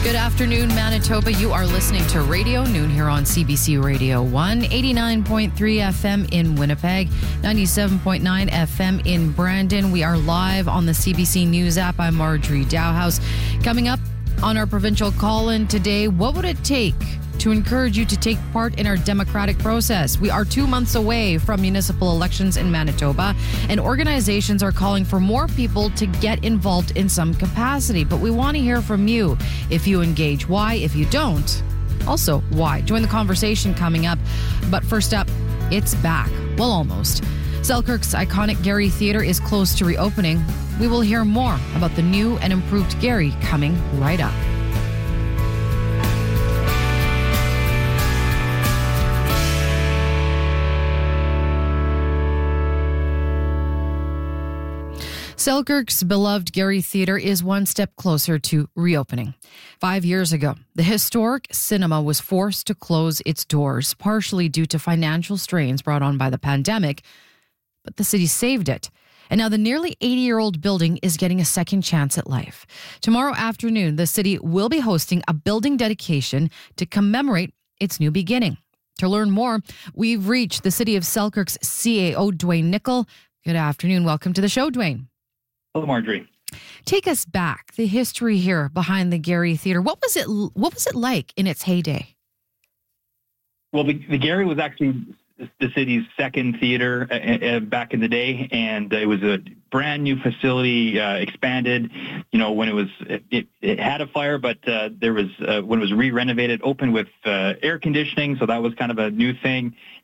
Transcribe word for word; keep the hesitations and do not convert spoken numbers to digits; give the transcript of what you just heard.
Good afternoon, Manitoba. You are listening to Radio Noon here on C B C Radio one, eighty-nine point three F M in Winnipeg, ninety-seven point nine F M in Brandon. We are live on the C B C News app. I'm Marjorie Dowhouse. Coming up on our provincial call-in today, what would it take to encourage you to take part in our democratic process? We are two months away from municipal elections in Manitoba, and organizations are calling for more people to get involved in some capacity. But we want to hear from you. If you engage, why? If you don't, also why? Join the conversation coming up. But first up, it's back. Well, almost. Selkirk's iconic Gehry Theatre is close to reopening. We will hear more about the new and improved Gehry coming right up. Selkirk's beloved Gehry Theatre is one step closer to reopening. Five years ago, the historic cinema was forced to close its doors, partially due to financial strains brought on by the pandemic, but the city saved it. And now the nearly eighty-year-old building is getting a second chance at life. Tomorrow afternoon, the city will be hosting a building dedication to commemorate its new beginning. To learn more, we've reached the City of Selkirk's C A O, Dwayne Nicol. Good afternoon. Welcome to the show, Dwayne. Hello, Marjorie. Take us back, the history here behind the Gehry Theatre. What was it? What was it like in its heyday? Well, the, the Gehry was actually the city's second theater uh, uh, back in the day, and it was a brand new facility, uh, expanded. You know, when it was, it, it had a fire, but uh, there was uh, when it was re-renovated, opened with uh, air conditioning, so that was kind of a new thing.